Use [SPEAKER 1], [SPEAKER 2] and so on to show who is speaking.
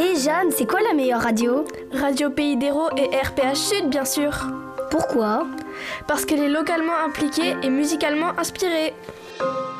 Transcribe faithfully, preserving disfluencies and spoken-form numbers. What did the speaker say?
[SPEAKER 1] Et Jeanne, c'est quoi la meilleure radio?
[SPEAKER 2] Radio Pays d'Hérault et R P H Sud, bien sûr.
[SPEAKER 1] Pourquoi?
[SPEAKER 2] Parce qu'elle est localement impliquée et musicalement inspirée.